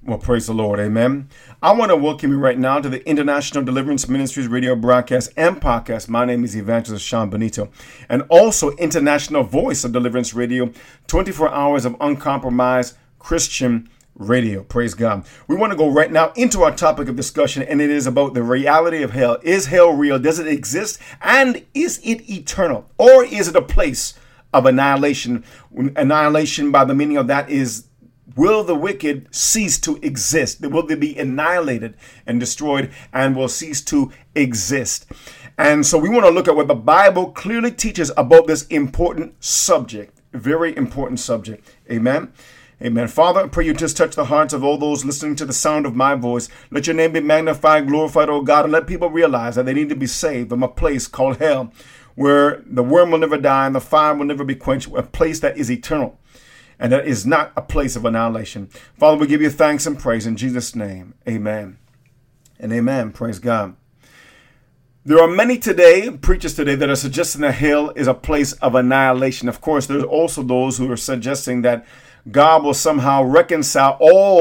Well, praise the Lord. Amen. I want to welcome you right now to the International Deliverance Ministries radio broadcast and podcast. My name is Evangelist Sean Benito, and also International Voice of Deliverance Radio, 24 hours of uncompromised Christian radio. Praise God. We want to go right now into our topic of discussion, and it is about the reality of hell. Is hell real? Does it exist? And is it eternal? Or is it a place of annihilation? Annihilation, by the meaning of that, is will the wicked cease to exist? Will they be annihilated and destroyed and will cease to exist? And so we want to look at what the Bible clearly teaches about this important subject. Very important subject. Amen. Amen. Father, I pray you just touch the hearts of all those listening to the sound of my voice. Let your name be magnified, glorified, oh God, and let people realize that they need to be saved from a place called hell, where the worm will never die and the fire will never be quenched, a place that is eternal. And that is not a place of annihilation. Father, we give you thanks and praise in Jesus' name. Amen. And amen. Praise God. There are many preachers today, that are suggesting that hell is a place of annihilation. Of course, there's also those who are suggesting that God will somehow reconcile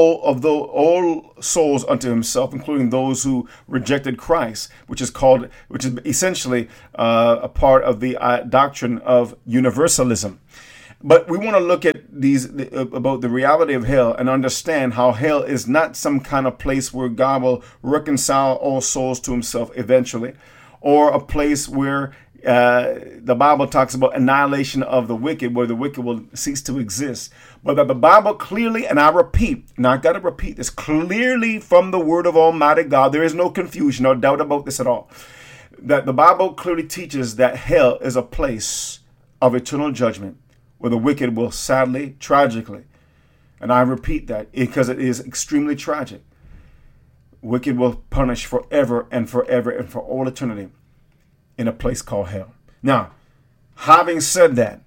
all souls unto himself, including those who rejected Christ, which is essentially a part of the doctrine of universalism. But we want to look at about the reality of hell and understand how hell is not some kind of place where God will reconcile all souls to himself eventually, or a place where the Bible talks about annihilation of the wicked, where the wicked will cease to exist. But that the Bible clearly, and I got to repeat this, clearly from the word of Almighty God, there is no confusion or doubt about this at all, that the Bible clearly teaches that hell is a place of eternal judgment, where the wicked will sadly, tragically, and I repeat that because it is extremely tragic, wicked will punish forever and forever and for all eternity in a place called hell. Now, having said that,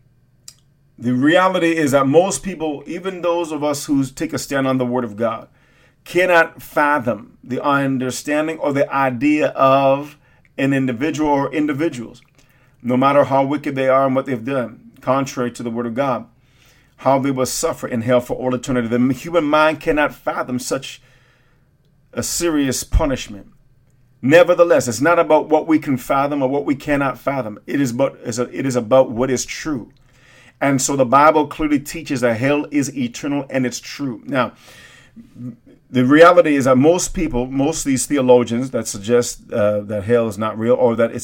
the reality is that most people, even those of us who take a stand on the Word of God, cannot fathom the understanding or the idea of an individual or individuals, no matter how wicked they are and what they've done, contrary to the Word of God, how they will suffer in hell for all eternity. The human mind cannot fathom such a serious punishment. Nevertheless, it's not about what we can fathom or what we cannot fathom. It is about what is true. And so the Bible clearly teaches that hell is eternal, and it's true. Now, the reality is that most of these theologians that suggest that hell is not real, or that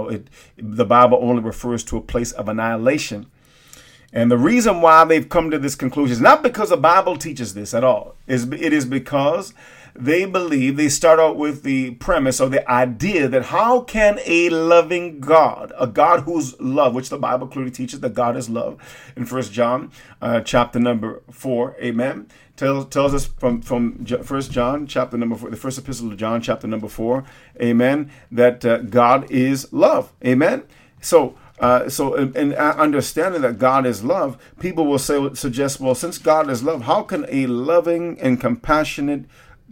the Bible only refers to a place of annihilation. And the reason why they've come to this conclusion is not because the Bible teaches this at all. It is because they start out with the premise or the idea that how can a loving God, a God who's love, which the Bible clearly teaches that God is love in 1 John chapter number 4, amen, tells us from 1 John chapter number 4, the first epistle of John chapter number 4, amen, that God is love, amen. So in understanding that God is love, people will suggest, well, since God is love, how can a loving and compassionate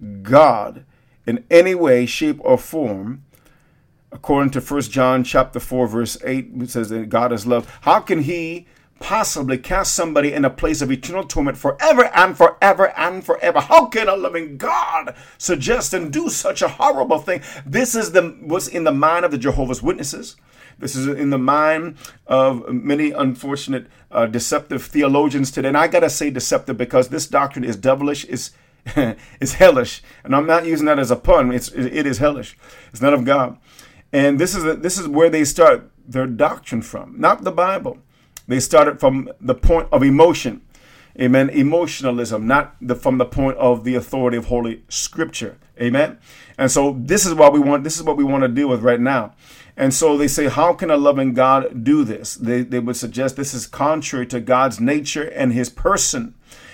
God in any way, shape, or form, according to 1 John chapter 4, verse 8, it says that God is love, how can he possibly cast somebody in a place of eternal torment forever and forever and forever? How can a loving God suggest and do such a horrible thing? This is what's in the mind of the Jehovah's Witnesses. This is in the mind of many unfortunate, deceptive theologians today. And I got to say deceptive because this doctrine is devilish, is hellish. And I'm not using that as a pun. It is hellish. It's not of God. And this is where they start their doctrine from, not the Bible. They started from the point of emotion. Amen. Emotionalism, not from the point of the authority of Holy Scripture. Amen. And so this is what we want to deal with right now. And so they say, how can a loving God do this? They would suggest this is contrary to God's nature and his person.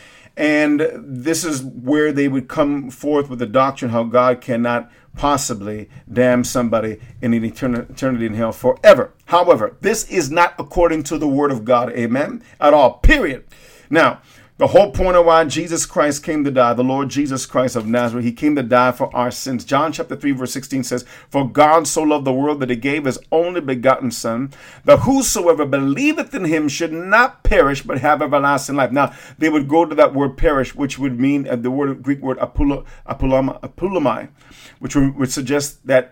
And this is where they would come forth with the doctrine how God cannot possibly damn somebody in an eternity in hell forever. However, this is not according to the Word of God, amen, at all, period. Now, The whole point of why Jesus Christ came to die, the Lord Jesus Christ of Nazareth, he came to die for our sins. John chapter 3 verse 16 says, "For God so loved the world that he gave his only begotten Son, that whosoever believeth in him should not perish but have everlasting life." Now, they would go to that word perish, which would mean the Greek word apulomai, which would suggest that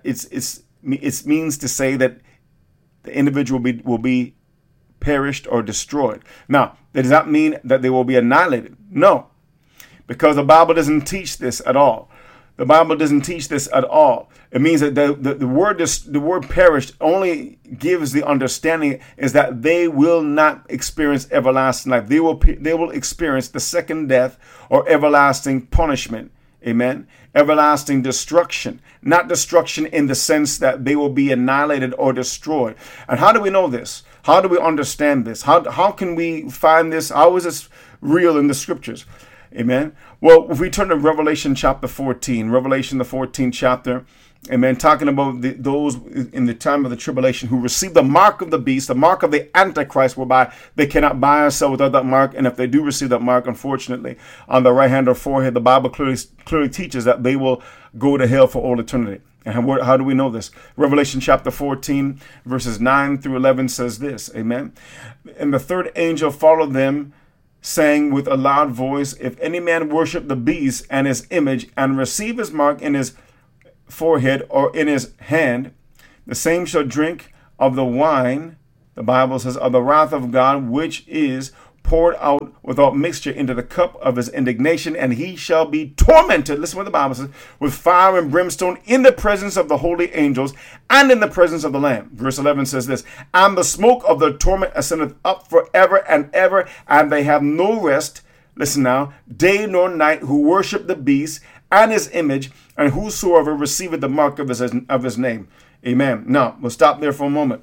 it means to say that the individual will be perished or destroyed. Now, that does not mean that they will be annihilated. No, because the Bible doesn't teach this at all. The Bible doesn't teach this at all. It means that the word perished only gives the understanding is that they will not experience everlasting life. They will experience the second death or everlasting punishment. Amen. Everlasting destruction, not destruction in the sense that they will be annihilated or destroyed. And how do we know this? How do we understand this? How can we find this? How is this real in the scriptures? Amen. Well, if we turn to Revelation chapter 14, Revelation the 14th chapter, amen, talking about those in the time of the tribulation who receive the mark of the beast, the mark of the Antichrist, whereby they cannot buy or sell without that mark. And if they do receive that mark, unfortunately, on the right hand or forehead, the Bible clearly teaches that they will go to hell for all eternity. And how do we know this? Revelation chapter 14, verses 9 through 11 says this, amen. "And the third angel followed them, saying with a loud voice, If any man worship the beast and his image, and receive his mark in his forehead or in his hand, the same shall drink of the wine," the Bible says, "of the wrath of God, which is poured out without mixture into the cup of his indignation, and he shall be tormented," listen what the Bible says, "with fire and brimstone in the presence of the holy angels and in the presence of the Lamb." Verse 11 says this, "And the smoke of their torment ascendeth up forever and ever, and they have no rest," listen now, "day nor night, who worship the beast and his image, and whosoever receiveth the mark of his name." Amen. Now, we'll stop there for a moment.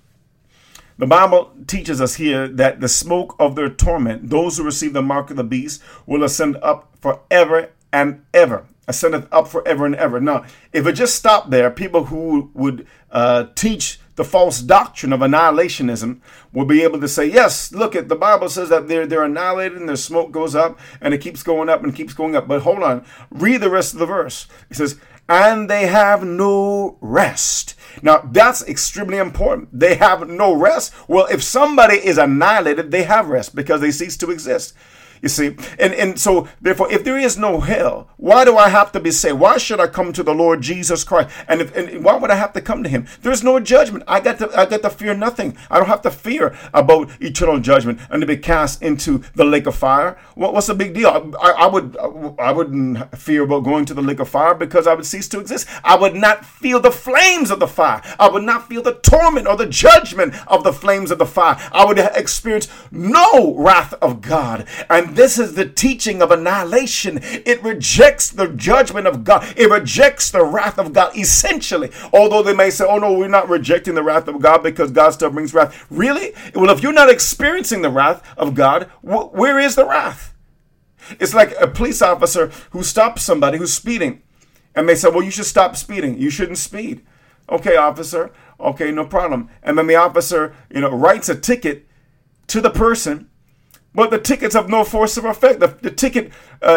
The Bible teaches us here that the smoke of their torment, those who receive the mark of the beast, will ascend up forever and ever. Ascendeth up forever and ever. Now, if it just stopped there, people who would teach the false doctrine of annihilationism will be able to say, yes, look, the Bible says that they're annihilated and their smoke goes up and it keeps going up and keeps going up. But hold on, read the rest of the verse. It says, "And they have no rest." Now, that's extremely important. They have no rest. Well, if somebody is annihilated, they have rest because they cease to exist. You see, and so therefore, if there is no hell, why do I have to be saved? Why should I come to the Lord Jesus Christ? And why would I have to come to him? There's no judgment. I got to fear nothing. I don't have to fear about eternal judgment and to be cast into the lake of fire. What's the big deal? I wouldn't fear about going to the lake of fire because I would cease to exist. I would not feel the flames of the fire. I would not feel the torment or the judgment of the flames of the fire. I would experience no wrath of God. And this is the teaching of annihilation. It rejects the judgment of God. It rejects the wrath of God, essentially. Although they may say, oh no, we're not rejecting the wrath of God because God still brings wrath. Really? Well, if you're not experiencing the wrath of God, where is the wrath? It's like a police officer who stops somebody who's speeding. And they say, well, you should stop speeding. You shouldn't speed. Okay, officer. Okay, no problem. And then the officer, writes a ticket to the person. But the tickets have no force of effect. The ticket,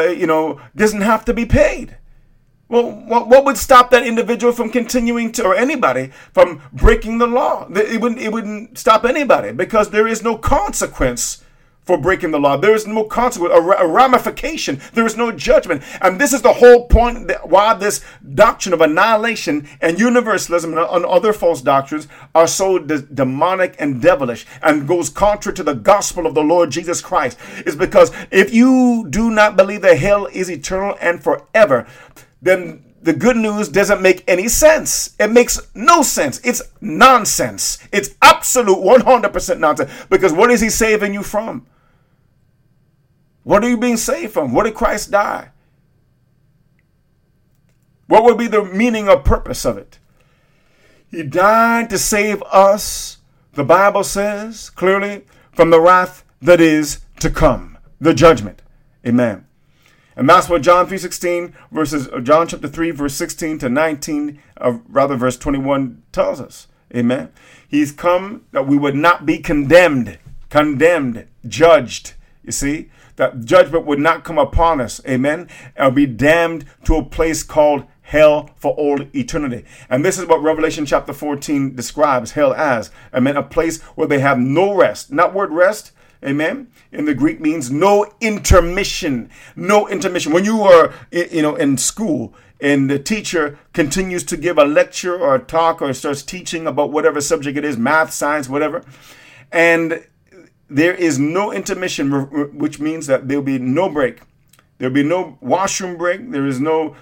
doesn't have to be paid. Well, what would stop that individual from continuing to, or anybody from breaking the law? It wouldn't stop anybody because there is no consequence for breaking the law. There is no consequence, a ramification. There is no judgment. And this is the whole point why this doctrine of annihilation and universalism and other false doctrines are so demonic and devilish and goes contrary to the gospel of the Lord Jesus Christ. Is because if you do not believe that hell is eternal and forever, then the good news doesn't make any sense. It makes no sense. It's nonsense. It's absolute 100% nonsense. Because what is he saving you from? What are you being saved from? What did Christ die? What would be the meaning or purpose of it? He died to save us, the Bible says clearly, from the wrath that is to come, the judgment. Amen. And that's what John 3:16 John chapter 3 verse 16 to 19, verse 21 tells us. Amen. He's come that we would not be condemned, judged. You see, that judgment would not come upon us. Amen. And be damned to a place called hell for all eternity. And this is what Revelation chapter 14 describes hell as. Amen. A place where they have no rest. Not word rest. Amen. In the Greek means no intermission. No intermission. When you are, in school and the teacher continues to give a lecture or a talk or starts teaching about whatever subject it is, math, science, whatever, and there is no intermission, which means that there'll be no break. There'll be no washroom break. There is no,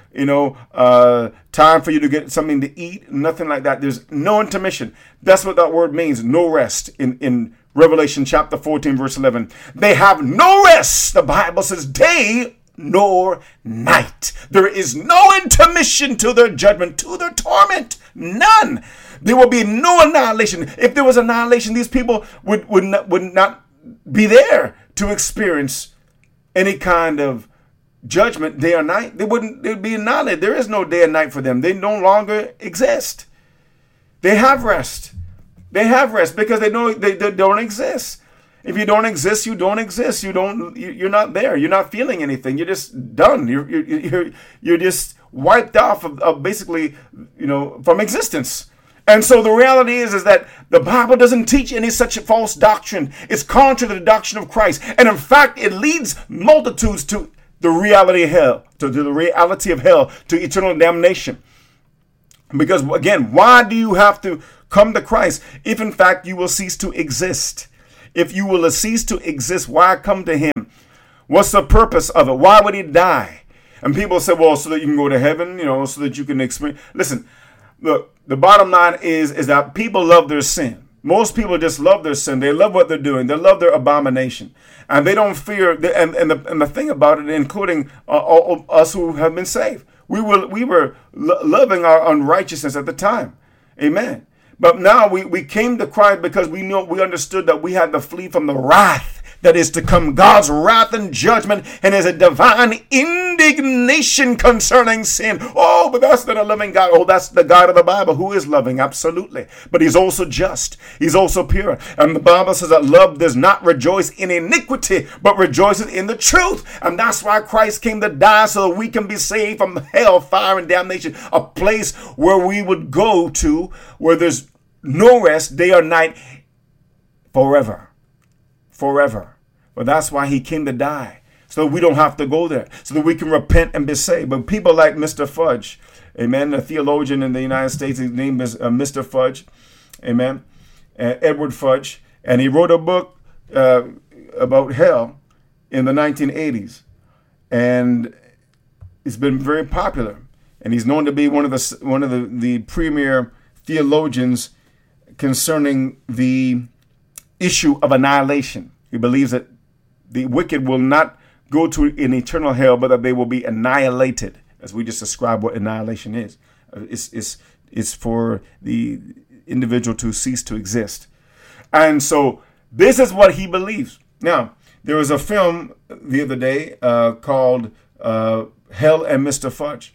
time for you to get something to eat. Nothing like that. There's no intermission. That's what that word means. No rest in Revelation chapter 14, verse 11. They have no rest. The Bible says day nor night. There is no intermission to their judgment, to their torment. None. There will be no annihilation. If there was annihilation, these people would not be there to experience any kind of judgment day or night. They'd be annihilated. There is no day and night for them. They no longer exist. They have rest. They have rest because they know they don't exist. If you don't exist, you don't exist. You're not there. You're not feeling anything. You're just done. You're just wiped off of basically, from existence. And so the reality is that the Bible doesn't teach any such false doctrine. It's contrary to the doctrine of Christ. And in fact, it leads multitudes to the reality of hell, to the reality of hell, to eternal damnation. Because again, why do you have to come to Christ if in fact you will cease to exist? If you will cease to exist, why come to him? What's the purpose of it? Why would he die? And people say, well, so that you can go to heaven, so that you can experience. Listen, look, the bottom line is that people love their sin. Most people just love their sin. They love what they're doing. They love their abomination. And they don't fear. And the thing about it, including all us who have been saved, we were loving our unrighteousness at the time. Amen. But now we came to Christ because we understood that we had to flee from the wrath that is to come, God's wrath and judgment, and there's a divine indignation concerning sin. Oh, but that's not a loving God. Oh, that's the God of the Bible who is loving, absolutely. But he's also just. He's also pure. And the Bible says that love does not rejoice in iniquity, but rejoices in the truth. And that's why Christ came to die, so that we can be saved from hell, fire, and damnation. A place where we would go to, where there's no rest, day or night, forever. Forever. But that's why he came to die, so that we don't have to go there, so that we can repent and be saved. But people like Mr. Fudge, amen, a theologian in the United States, his name is Mr. Fudge, amen, Edward Fudge, and he wrote a book about hell in the 1980s, and it's been very popular, and he's known to be one of the premier theologians concerning the issue of annihilation. He believes that the wicked will not go to an eternal hell, but that they will be annihilated, as we just described what annihilation is. It's for the individual to cease to exist. And so this is what he believes. Now, there was a film the other day called Hell and Mr. Fudge.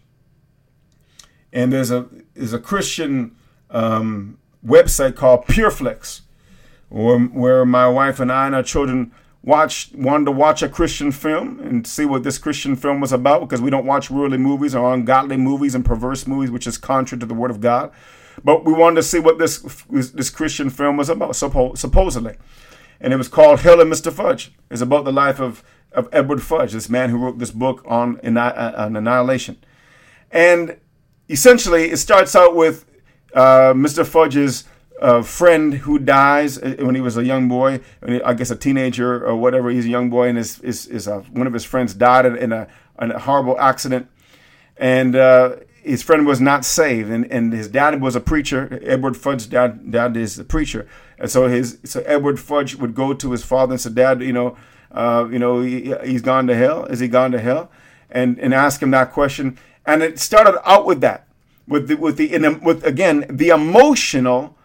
And there's a Christian website called Pureflix, where my wife and I and our children wanted to watch a Christian film and see what this Christian film was about, because we don't watch worldly movies or ungodly movies and perverse movies, which is contrary to the Word of God. But we wanted to see what this Christian film was about, supposedly. And it was called Hell and Mr. Fudge. It's about the life of Edward Fudge, this man who wrote this book on annihilation. And essentially, it starts out with Mr. Fudge's friend who dies when he was a young boy, I guess a teenager or whatever. He's a young boy, and one of his friends died in a horrible accident, and his friend was not saved, and his dad was a preacher. Edward Fudge's dad is a preacher, and so Edward Fudge would go to his father and say, "Dad, he's gone to hell. Is he gone to hell?" And ask him that question, and it started out with that, with the emotional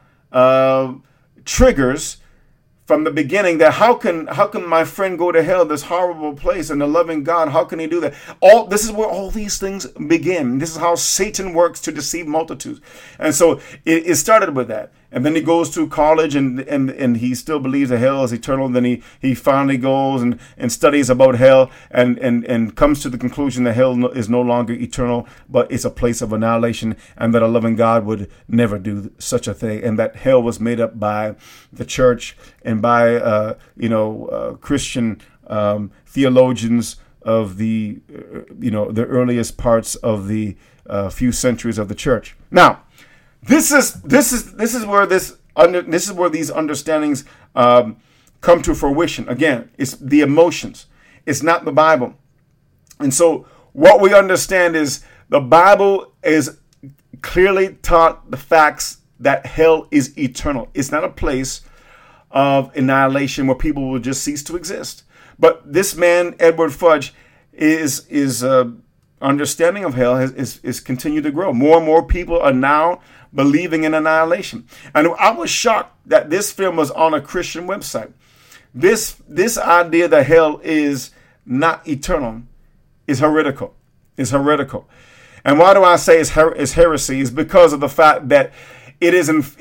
triggers from the beginning, that how can my friend go to hell, this horrible place, and the loving God, how can he do that? This is where all these things begin. This is how Satan works to deceive multitudes. And so it started with that. And then he goes to college and he still believes that hell is eternal. Then he finally goes and studies about hell and comes to the conclusion that hell is no longer eternal, but it's a place of annihilation, and that a loving God would never do such a thing, and that hell was made up by the church and by Christian theologians of the the earliest parts of the few centuries of the church. Now, This is where these understandings come to fruition. Again, it's the emotions. It's not the Bible. And so what we understand is the Bible is clearly taught the facts that hell is eternal. It's not a place of annihilation where people will just cease to exist. But this man, Edward Fudge, is understanding of hell is continued to grow. More and more people are now believing in annihilation. And I was shocked that this film was on a Christian website. This idea that hell is not eternal is heretical. It's heretical. And why do I say it's heresy? Is because of the fact that it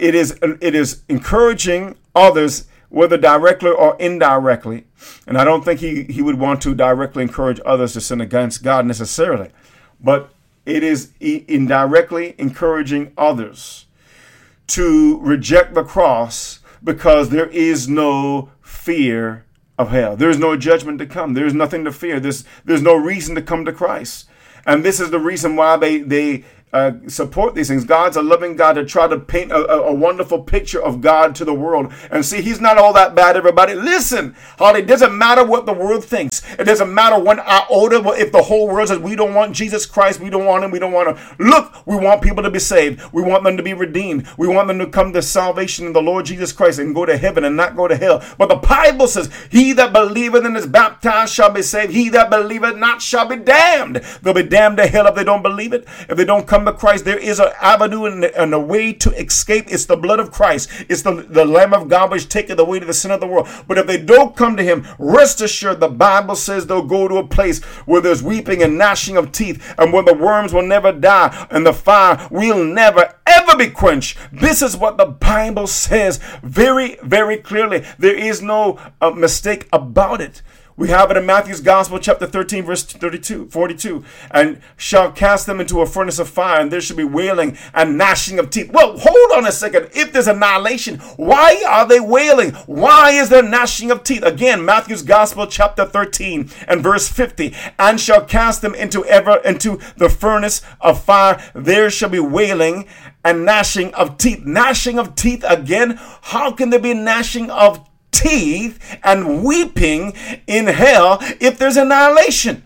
is encouraging others, whether directly or indirectly. And I don't think he would want to directly encourage others to sin against God necessarily. But it is indirectly encouraging others to reject the cross because there is no fear of hell. There is no judgment to come. There is nothing to fear. There's no reason to come to Christ. And this is the reason why they support these things. God's a loving God to try to paint a wonderful picture of God to the world. And see, he's not all that bad, everybody. Listen, Holly, it doesn't matter what the world thinks. It doesn't matter when I order, if the whole world says we don't want Jesus Christ, we don't want him, we don't want him. Look, we want people to be saved. We want them to be redeemed. We want them to come to salvation in the Lord Jesus Christ and go to heaven and not go to hell. But the Bible says, he that believeth and is baptized shall be saved. He that believeth not shall be damned. They'll be damned to hell if they don't believe it. If they don't come to Christ, there is an avenue and a way to escape. It's the blood of Christ. It's the Lamb of God which taketh away to the sin of the world. But if they don't come to him, rest assured the Bible says they'll go to a place where there's weeping and gnashing of teeth, and where the worms will never die and the fire will never ever be quenched. This is what the Bible says very, very clearly. There is no mistake about it. We have it in Matthew's Gospel, chapter 13, verse 42. And shall cast them into a furnace of fire, and there shall be wailing and gnashing of teeth. Well, hold on a second. If there's annihilation, why are they wailing? Why is there gnashing of teeth? Again, Matthew's Gospel, chapter 13, and verse 50. And shall cast them into the furnace of fire. There shall be wailing and gnashing of teeth. Gnashing of teeth again? How can there be gnashing of teeth and weeping in hell if there's annihilation?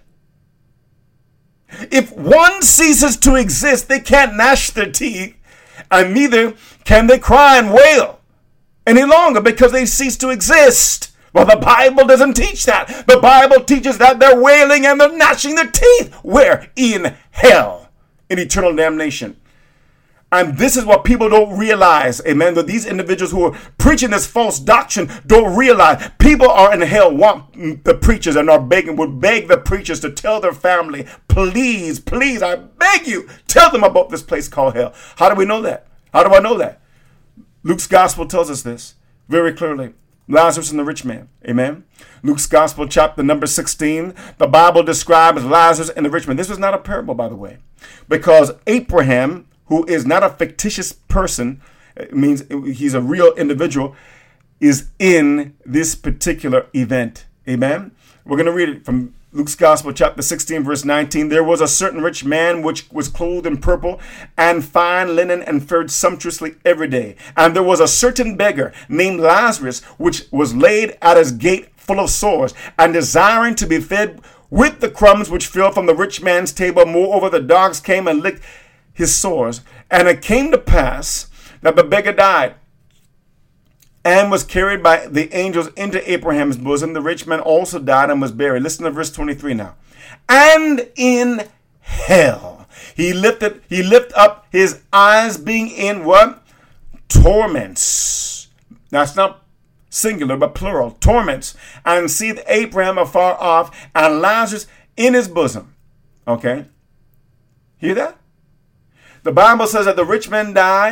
If one ceases to exist, they can't gnash their teeth, and neither can they cry and wail any longer because they cease to exist. Well, the Bible doesn't teach that. The Bible teaches that they're wailing and they're gnashing their teeth. Where? In hell, in eternal damnation. And this is what people don't realize, amen, that these individuals who are preaching this false doctrine don't realize. People are in hell, want the preachers, and would beg the preachers to tell their family, please, I beg you, tell them about this place called hell. How do we know that? How do I know that? Luke's gospel tells us this very clearly. Lazarus and the rich man, amen. Luke's gospel, chapter number 16, the Bible describes Lazarus and the rich man. This was not a parable, by the way, because Abraham, who is not a fictitious person, it means he's a real individual, is in this particular event. Amen? We're going to read it from Luke's Gospel, chapter 16, verse 19. There was a certain rich man which was clothed in purple and fine linen and fared sumptuously every day. And there was a certain beggar named Lazarus, which was laid at his gate full of sores, and desiring to be fed with the crumbs which fell from the rich man's table. Moreover, the dogs came and licked his sores. And it came to pass that the beggar died and was carried by the angels into Abraham's bosom. The rich man also died and was buried. Listen to verse 23 now. And in hell he lift up his eyes, being in what? Torments. That's not singular but plural. Torments. And seeth Abraham afar off, and Lazarus in his bosom. Okay? Hear that? The Bible says that the rich man died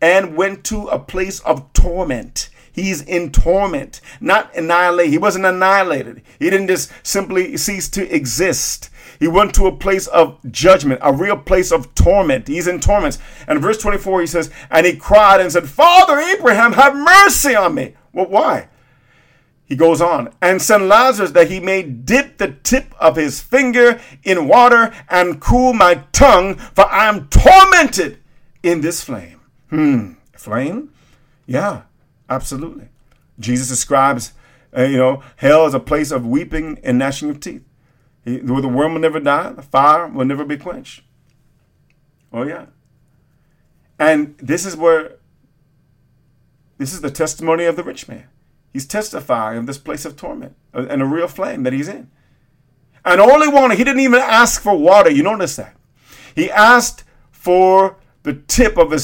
and went to a place of torment. He's in torment, not annihilated. He wasn't annihilated. He didn't just simply cease to exist. He went to a place of judgment, a real place of torment. He's in torments. And verse 24, he says, and he cried and said, Father Abraham, have mercy on me. Well, why? He goes on, and send Lazarus that he may dip the tip of his finger in water and cool my tongue, for I am tormented in this flame. Flame? Yeah, absolutely. Jesus describes, hell as a place of weeping and gnashing of teeth. Where the worm will never die, the fire will never be quenched. Oh, yeah. And this is the testimony of the rich man. He's testifying of this place of torment and a real flame that he's in. And he didn't even ask for water. You notice that. He asked for the tip of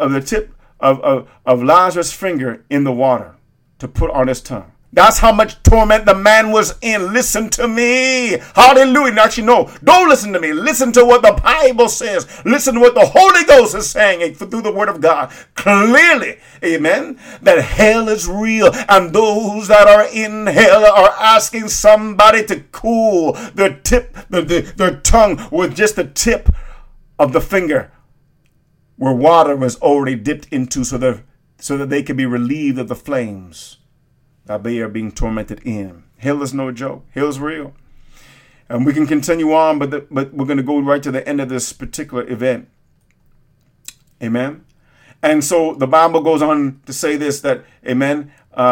Lazarus' finger in the water to put on his tongue. That's how much torment the man was in. Listen to me. Hallelujah. Actually, no, don't listen to me. Listen to what the Bible says. Listen to what the Holy Ghost is saying through the word of God. Clearly, amen, that hell is real. And those that are in hell are asking somebody to cool their tongue with just the tip of the finger where water was already dipped into so that they can be relieved of the flames that they are being tormented in. Hell is no joke. Hell is real. And we can continue on, but we're going to go right to the end of this particular event. Amen. And so the Bible goes on to say this, that, amen,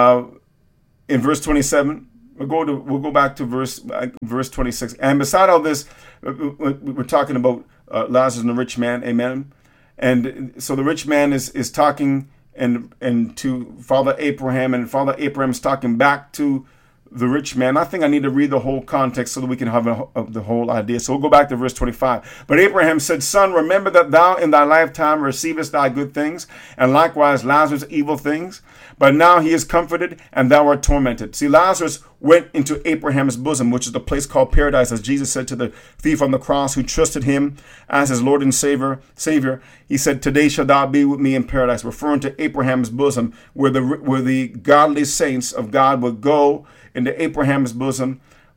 in verse 27, we'll go back to verse 26. And beside all this, we're talking about Lazarus and the rich man. Amen. And so the rich man is talking and to Father Abraham, and Father Abraham's talking back to the rich man. I think I need to read the whole context so that we can have the whole idea. So we'll go back to verse 25. But Abraham said, Son, remember that thou in thy lifetime receivest thy good things, and likewise Lazarus evil things. But now he is comforted, and thou art tormented. See, Lazarus went into Abraham's bosom, which is the place called paradise, as Jesus said to the thief on the cross who trusted him as his Lord and Savior. He said, today shalt thou be with me in paradise, referring to Abraham's bosom, where the godly saints of God would go into Abraham's bosom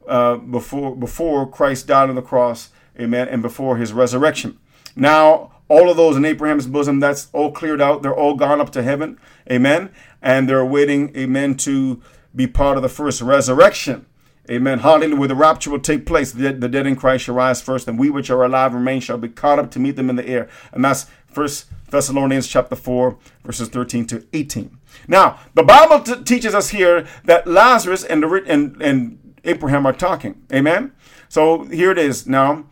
before Christ died on the cross, amen, and before his resurrection. Now, all of those in Abraham's bosom, that's all cleared out. They're all gone up to heaven, amen, and they're waiting, amen, to be part of the first resurrection. Amen. Hallelujah. Where the rapture will take place. The dead in Christ shall rise first, and we which are alive and remain shall be caught up to meet them in the air. And that's 1 Thessalonians chapter 4, verses 13 to 18. Now, the Bible teaches us here that Lazarus and Abraham are talking. Amen. So here it is now.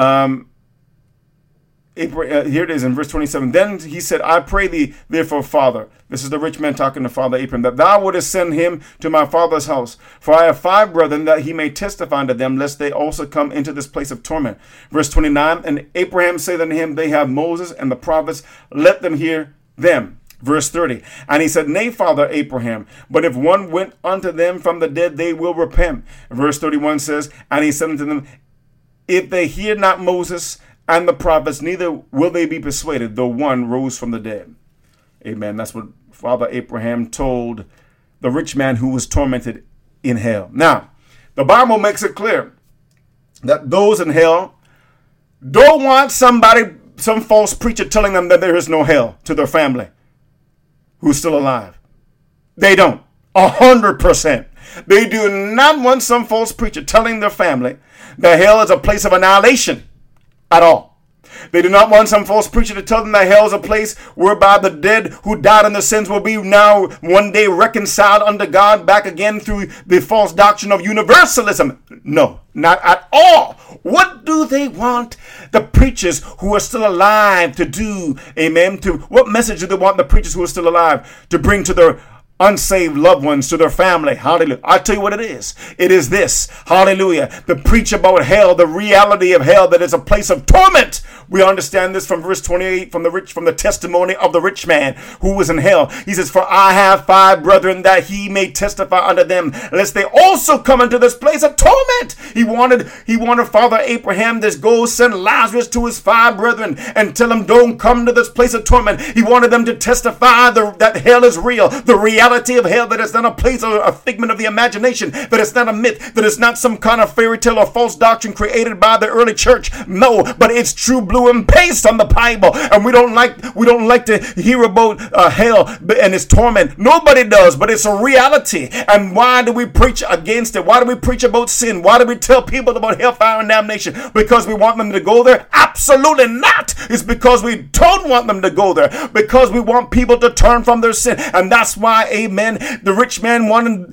Here it is in verse 27. Then he said, I pray thee, therefore, Father. This is the rich man talking to Father Abraham, that thou wouldest send him to my father's house. For I have 5 brethren, that he may testify unto them, lest they also come into this place of torment. Verse 29. And Abraham said unto him, they have Moses and the prophets, let them hear them. Verse 30. And he said, Nay, Father Abraham, but if one went unto them from the dead, they will repent. Verse 31 says, and he said unto them, if they hear not Moses and the prophets, neither will they be persuaded, though one rose from the dead. Amen. That's what Father Abraham told the rich man who was tormented in hell. Now, the Bible makes it clear that those in hell don't want some false preacher telling them that there is no hell to their family who's still alive. They don't. 100%. They do not want some false preacher telling their family that hell is a place of annihilation at all. They do not want some false preacher to tell them that hell is a place whereby the dead who died in their sins will be now one day reconciled unto God back again through the false doctrine of universalism. No, not at all. What do they want the preachers who are still alive to do? Amen. What message do they want the preachers who are still alive to bring to their unsaved loved ones, to their family? Hallelujah. I'll tell you what it is. It is this. Hallelujah. To preach about hell, the reality of hell, that is a place of torment We understand this from verse 28, from the testimony of the rich man who was in hell. He says, for I have 5 brethren, that he may testify unto them, lest they also come into this place of torment. He wanted Father Abraham to go send Lazarus to his 5 brethren and tell them, don't come to this place of torment. He wanted them to testify that hell is real, the reality of hell, that it's not a place or a figment of the imagination, that it's not a myth, that it's not some kind of fairy tale or false doctrine created by the early church. No, but it's true blue and paste on the Bible. And we don't like to hear about hell and its torment. Nobody does, but it's a reality. And why do we preach against it? Why do we preach about sin? Why do we tell people about hellfire and damnation? Because we want them to go there? Absolutely not. It's because we don't want them to go there, because we want people to turn from their sin. And that's why, amen, the rich man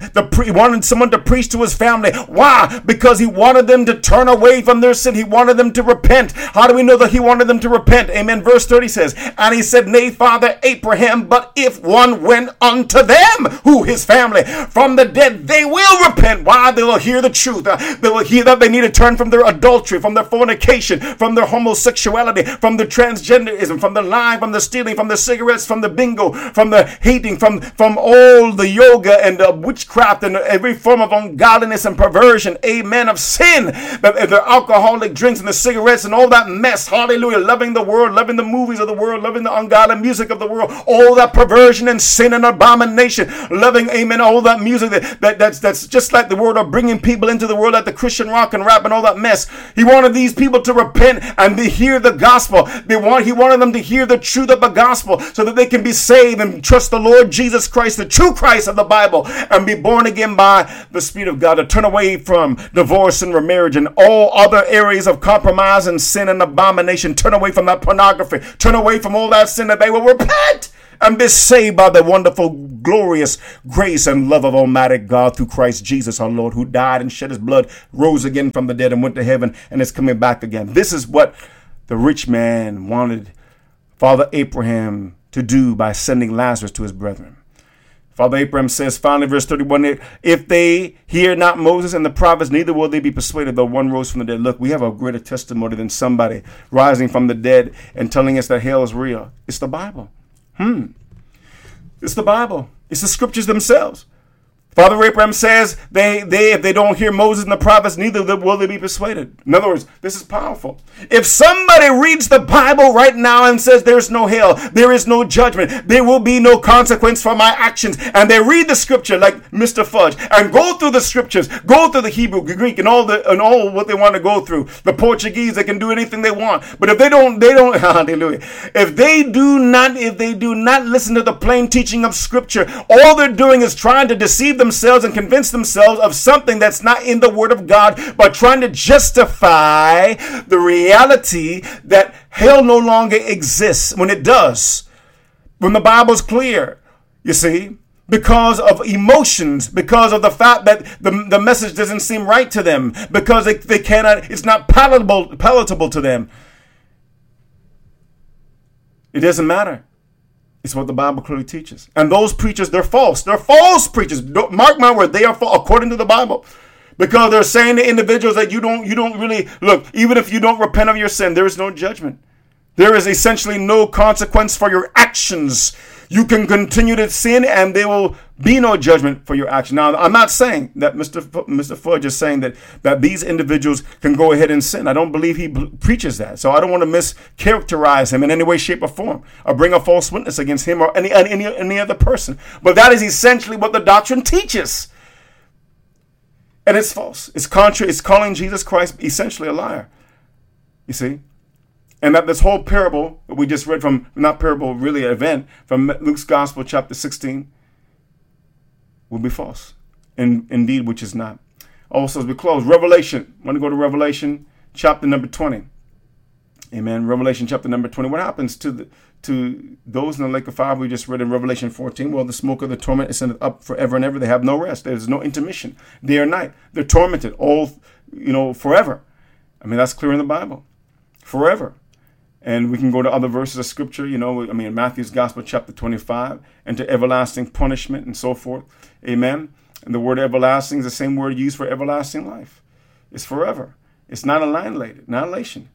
wanted someone to preach to his family. Why? Because he wanted them to turn away from their sin. He wanted them to repent. How do we know that he wanted them to repent? Amen. Verse 30 says, and he said, nay, Father Abraham, but if one went unto them, who his family, from the dead, they will repent. Why? They will hear the truth. They will hear that they need to turn from their adultery, from their fornication, from their homosexuality, from the transgenderism, from the lying, from the stealing, from the cigarettes, from the bingo, from the hating, from all the yoga and the witchcraft and every form of ungodliness and perversion, amen, of sin, the alcoholic drinks and the cigarettes and all that mess, hallelujah, loving the world, loving the movies of the world, loving the ungodly music of the world, all that perversion and sin and abomination, loving, amen, all that music that's just like the world, of bringing people into the world, like the Christian rock and rap and all that mess. He wanted these people to repent and to hear the gospel. He wanted them to hear the truth of the gospel so that they can be saved and trust the Lord Jesus Christ, the true Christ of the Bible, and be born again by the Spirit of God, to turn away from divorce and remarriage and all other areas of compromise and sin and abomination. Turn away from that pornography. Turn away from all that sin, that they will repent and be saved by the wonderful, glorious grace and love of Almighty God through Christ Jesus our Lord, who died and shed his blood, rose again from the dead and went to heaven and is coming back again. This is what the rich man wanted Father Abraham to do by sending Lazarus to his brethren. Father Abraham says, finally, verse 31, if they hear not Moses and the prophets, neither will they be persuaded, though one rose from the dead. Look, we have a greater testimony than somebody rising from the dead and telling us that hell is real. It's the Bible. It's the Bible. It's the scriptures themselves. Father Abraham says if they don't hear Moses and the prophets, neither will they be persuaded. In other words, this is powerful. If somebody reads the Bible right now and says there's no hell, there is no judgment, there will be no consequence for my actions, and they read the scripture like Mr. Fudge and go through the scriptures, go through the Hebrew, Greek, and all what they want to go through, the Portuguese, they can do anything they want. But if they don't, hallelujah. If they do not listen to the plain teaching of scripture, all they're doing is trying to deceive themselves and convince themselves of something that's not in the Word of God, by trying to justify the reality that hell no longer exists when it does. When the Bible's clear, you see, because of emotions, because of the fact that the message doesn't seem right to them, because they cannot, it's not palatable to them. It doesn't matter. It's what the Bible clearly teaches. And those preachers, they're false. They're false preachers. Mark my word, they are false according to the Bible. Because they're saying to individuals that you don't really, look, even if you don't repent of your sin, there is no judgment. There is essentially no consequence for your actions. You can continue to sin and there will be no judgment for your action. Now, I'm not saying that Mr. Fudge is saying that these individuals can go ahead and sin. I don't believe he preaches that. So I don't want to mischaracterize him in any way, shape, or form, or bring a false witness against him or any other person. But that is essentially what the doctrine teaches. And it's false. It's contrary. It's calling Jesus Christ essentially a liar. You see? And that this whole parable that we just read from, not parable, really an event, from Luke's Gospel, chapter 16, will be false. And indeed, which is not. Also, as we close, Revelation. I want to go to Revelation, chapter number 20. Amen. Revelation, chapter number 20. What happens to those in the lake of fire we just read in Revelation 14? Well, the smoke of the torment is sent up forever and ever. They have no rest. There's no intermission. Day or night. They're tormented all, forever. I mean, that's clear in the Bible. Forever. And we can go to other verses of scripture, Matthew's Gospel, chapter 25, and to everlasting punishment and so forth. Amen. And the word everlasting is the same word used for everlasting life. It's forever. It's not annihilation.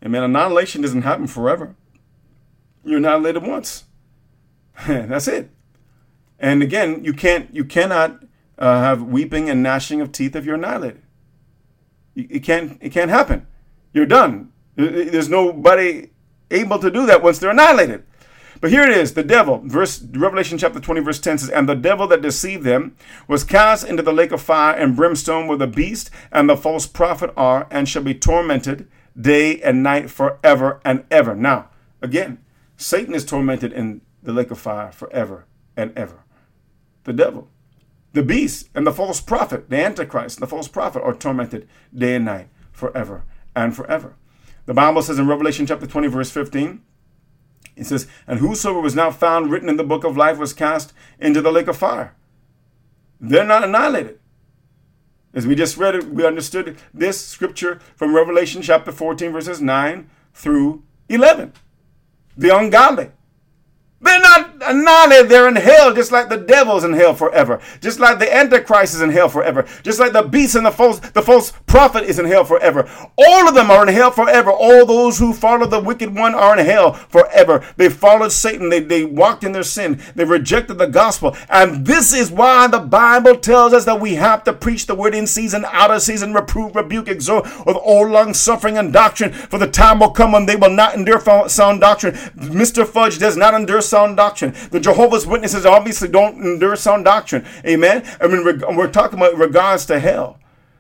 Amen. Annihilation doesn't happen forever. You're annihilated once. That's it. And again, you cannot have weeping and gnashing of teeth if you're annihilated. It can't happen. You're done. There's nobody able to do that once they're annihilated. But here it is, the devil. Revelation chapter 20, verse 10 says, "And the devil that deceived them was cast into the lake of fire and brimstone, where the beast and the false prophet are, and shall be tormented day and night forever and ever." Now, again, Satan is tormented in the lake of fire forever and ever. The devil, the beast, and the false prophet, the Antichrist, the false prophet, are tormented day and night forever and forever. The Bible says in Revelation chapter 20, verse 15, it says, "And whosoever was not found written in the book of life was cast into the lake of fire." They're not annihilated. As we just read it, we understood this scripture from Revelation chapter 14, verses 9 through 11. The ungodly, they're not annihilated. They're in hell, just like the devil's in hell forever. Just like the Antichrist is in hell forever. Just like the beast and the false prophet is in hell forever. All of them are in hell forever. All those who follow the wicked one are in hell forever. They followed Satan. They walked in their sin. They rejected the gospel. And this is why the Bible tells us that we have to preach the word in season, out of season, reprove, rebuke, exhort with all long suffering and doctrine. For the time will come when they will not endure sound doctrine. Mr. Fudge does not endure sound doctrine. The Jehovah's Witnesses obviously don't endure sound doctrine. Amen. I mean, we're talking about regards to hell.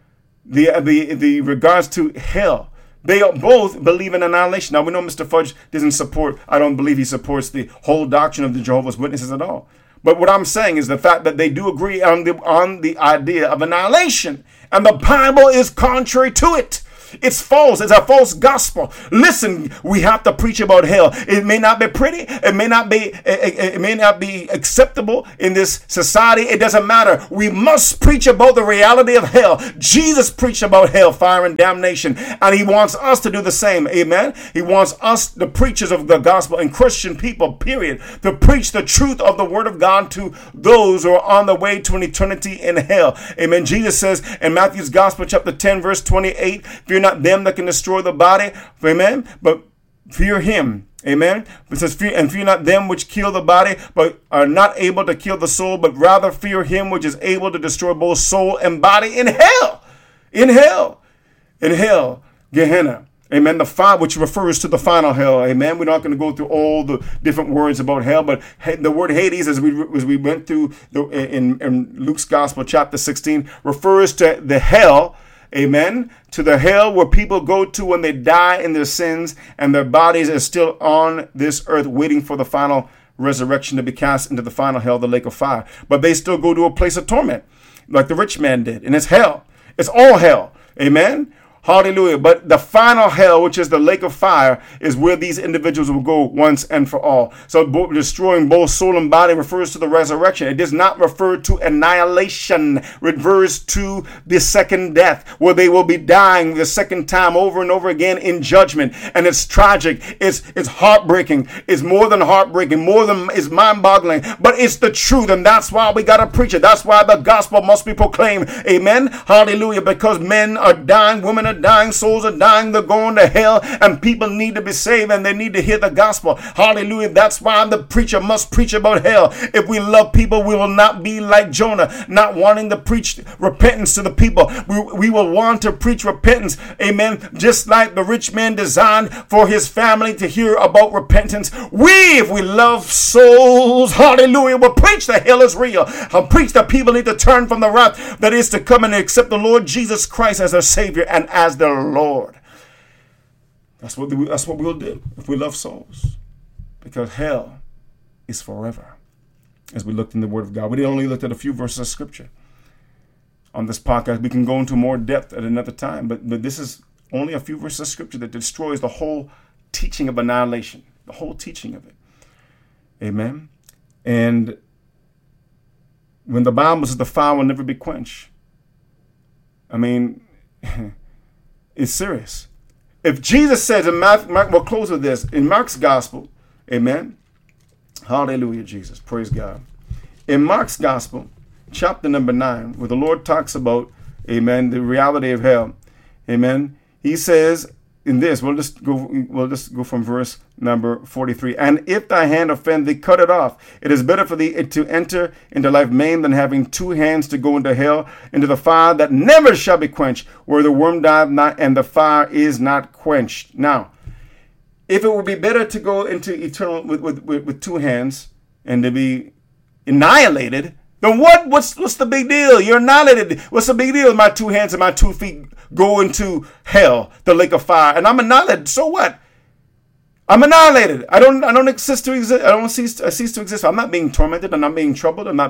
The regards to hell. They both believe in annihilation. Now, we know Mr. Fudge doesn't support, I don't believe he supports the whole doctrine of the Jehovah's Witnesses at all. But what I'm saying is the fact that they do agree on the idea of annihilation. And the Bible is contrary to it. It's false. It's a false gospel. Listen, we have to preach about hell. It may not be pretty. It may not be acceptable in this society. It doesn't matter. We must preach about the reality of hell. Jesus preached about hell, fire, and damnation, and he wants us to do the same. Amen. He wants us, the preachers of the gospel and Christian people, period, to preach the truth of the word of God to those who are on the way to an eternity in hell. Amen. Jesus says in Matthew's gospel, chapter 10, verse 28, "Fear not them that can destroy the body," amen, "but fear him." Amen. It says, fear not them which kill the body, but are not able to kill the soul, but rather fear him which is able to destroy both soul and body in hell. In hell. In hell. Gehenna. Amen. The fire, which refers to the final hell. Amen. We're not going to go through all the different words about hell, but the word Hades, as we went through in Luke's Gospel, chapter 16, refers to the hell. Amen. To the hell where people go to when they die in their sins and their bodies are still on this earth waiting for the final resurrection to be cast into the final hell, the lake of fire. But they still go to a place of torment like the rich man did. And it's hell. It's all hell. Amen. Hallelujah. But the final hell, which is the lake of fire, is where these individuals will go once and for all. So destroying both soul and body refers to the resurrection. It does not refer to annihilation. It refers to the second death, where they will be dying the second time over and over again in judgment. And it's tragic. It's heartbreaking. It's more than heartbreaking. It's mind-boggling. But it's the truth, and that's why we got to preach it. That's why the gospel must be proclaimed. Amen. Hallelujah. Because men are dying, women are dying, souls are dying, they're going to hell, and people need to be saved and they need to hear the gospel. Hallelujah. That's why the preacher must preach about hell. If we love people, we will not be like Jonah, not wanting to preach repentance to the people. We will want to preach repentance. Amen. Just like the rich man designed for his family to hear about repentance. If we love souls, hallelujah, will preach that hell is real. I'll preach that people need to turn from the wrath that is to come and accept the Lord Jesus Christ as their Savior and as their Lord. That's what we'll do if we love souls, because hell is forever. As we looked in the Word of God, we only looked at a few verses of Scripture on this podcast. We can go into more depth at another time, but this is only a few verses of Scripture that destroys the whole teaching of annihilation, the whole teaching of it. Amen. And when the Bible says the fire will never be quenched, I mean, it's serious. If Jesus says in Mark, we'll close with this, in Mark's gospel, amen. Hallelujah, Jesus. Praise God. In Mark's gospel, chapter number 9, where the Lord talks about, amen, the reality of hell, amen. He says in this, we'll just go from verse number 43. And if thy hand offend thee, cut it off. It is better for thee to enter into life maimed than having two hands to go into hell, into the fire that never shall be quenched, where the worm dieth not and the fire is not quenched. Now, if it would be better to go into eternal with two hands and to be annihilated, then what's the big deal? You're annihilated. What's the big deal? My two hands and my 2 feet go into hell, the lake of fire, and I'm annihilated. So what? I'm annihilated. I don't cease to exist. I cease to exist. I'm not being tormented. I'm not being troubled. I'm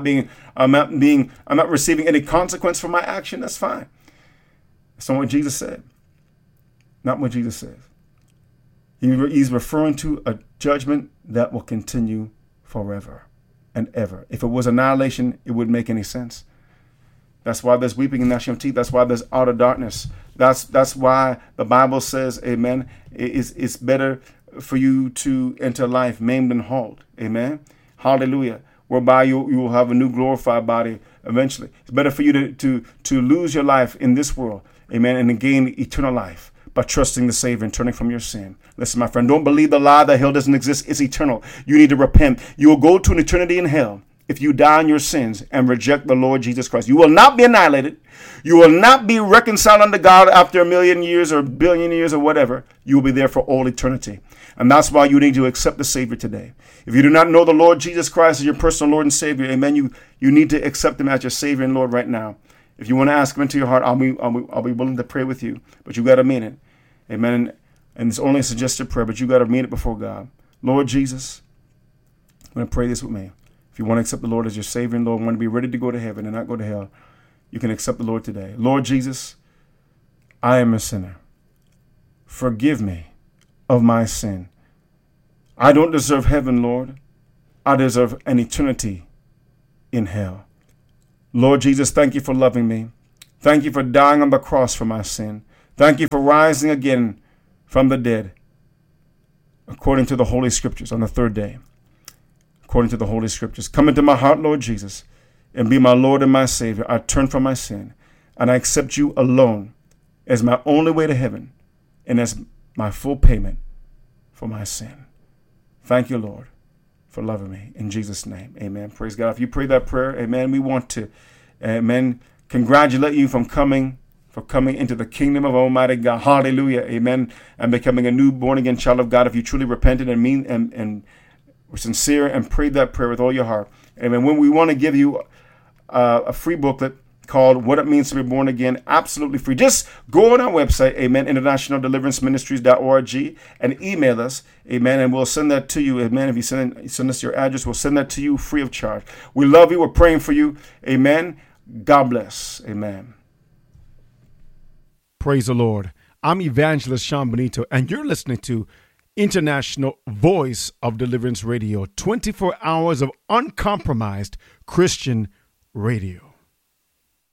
not receiving any consequence for my action. That's fine. That's not what Jesus said. Not what Jesus says. He's referring to a judgment that will continue forever and ever. If it was annihilation, it wouldn't make any sense. That's why there's weeping and gnashing of teeth. That's why there's outer darkness. That's why the Bible says, amen, it's better for you to enter life maimed and halt. Amen. Hallelujah. Whereby you will have a new glorified body eventually. It's better for you to lose your life in this world. Amen. And to gain eternal life by trusting the Savior and turning from your sin. Listen, my friend, don't believe the lie that hell doesn't exist. It's eternal. You need to repent. You will go to an eternity in hell if you die in your sins and reject the Lord Jesus Christ. You will not be annihilated. You will not be reconciled unto God after 1,000,000 years or 1,000,000,000 years or whatever. You will be there for all eternity. And that's why you need to accept the Savior today. If you do not know the Lord Jesus Christ as your personal Lord and Savior, amen, you need to accept him as your Savior and Lord right now. If you want to ask him into your heart, I'll be willing to pray with you. But you got to mean it. Amen. And it's only a suggested prayer, but you got to mean it before God. Lord Jesus, I'm going to pray this with me. If you want to accept the Lord as your Savior and Lord, want to be ready to go to heaven and not go to hell, you can accept the Lord today. Lord Jesus, I am a sinner. Forgive me of my sin. I don't deserve heaven, Lord. I deserve an eternity in hell. Lord Jesus, thank you for loving me. Thank you for dying on the cross for my sin. Thank you for rising again from the dead, according to the Holy Scriptures, on the third day. According to the Holy Scriptures. Come into my heart, Lord Jesus, and be my Lord and my Savior. I turn from my sin, and I accept you alone as my only way to heaven and as my full payment for my sin. Thank you, Lord, for loving me. In Jesus' name, amen. Praise God. If you pray that prayer, amen, we want to, amen, congratulate you for coming into the kingdom of Almighty God. Hallelujah. Amen. And becoming a new born again child of God. If you truly repented and were sincere and prayed that prayer with all your heart. Amen. When we want to give you a free booklet called What It Means to Be Born Again, absolutely free. Just go on our website, amen, internationaldeliveranceministries.org, and email us, amen, and we'll send that to you, amen. If you send us your address, we'll send that to you free of charge. We love you. We're praying for you. Amen. God bless. Amen. Praise the Lord. I'm Evangelist Sean Benito, and you're listening to International Voice of Deliverance Radio, 24 hours of uncompromised Christian radio.